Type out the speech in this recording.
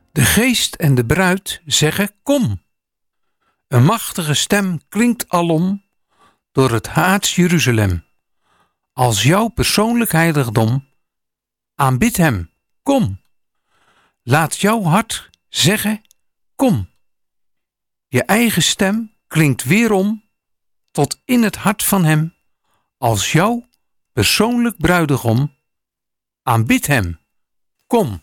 De geest en de bruid zeggen kom. Een machtige stem klinkt alom door het aards Jeruzalem. Als jouw persoonlijk heiligdom, aanbid hem, kom. Laat jouw hart zeggen, kom. Je eigen stem klinkt weerom tot in het hart van hem. Als jouw persoonlijk bruidegom, aanbid hem, kom.